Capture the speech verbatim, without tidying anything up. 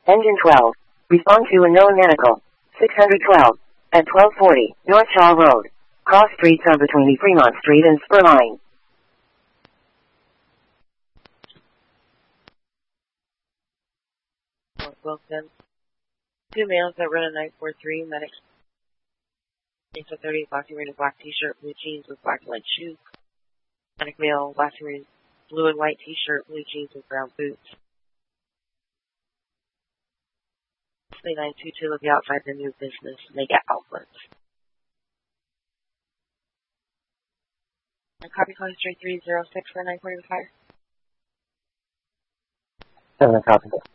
Engine twelve. Respond to unknown medical. six hundred twelve. At twelve forty, North Shaw Road. Cross streets are between the Fremont Street and Spur Line. North Wilson. Two males that run a nine four three, medics. Age of thirty, black wearing a black t-shirt, blue jeans with black and white shoes. Medic male, black wearing blue and white t-shirt, blue jeans with brown boots. nine two two will be outside the new business mega outlets. And copy call history three zero six for nine forty with fire. Seven copy.